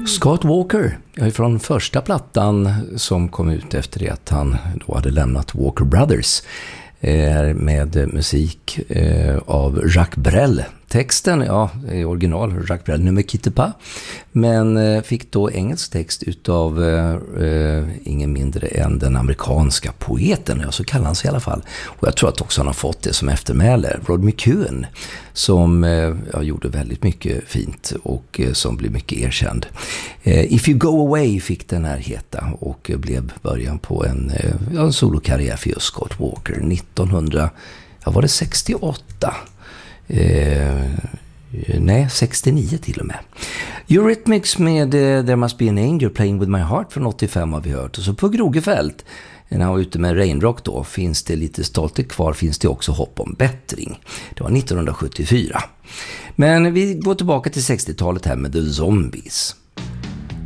Scott Walker, från första plattan som kom ut efter det att han då hade lämnat Walker Brothers, med musik av Jacques Brel. Texten, ja, är original, Jacques Brel, Ne me quitte pas, men fick då engelsk text utav ingen mindre än den amerikanska poeten, ja, så kallar han sig i alla fall. Och jag tror att också han har fått det som eftermäle, Rod McEwen, som gjorde väldigt mycket fint och som blev mycket erkänd. If You Go Away fick den här heta och blev början på en solokarriär för just Scott Walker 1968. 69 till och med. Eurythmics med There Must Be an Angel Playing With My Heart från 85 har vi hört. Och så på Grogefält, när han var ute med Rainrock då, finns det lite stolthet kvar, finns det också hopp om bättring. Det var 1974. Men vi går tillbaka till 60-talet här med The Zombies.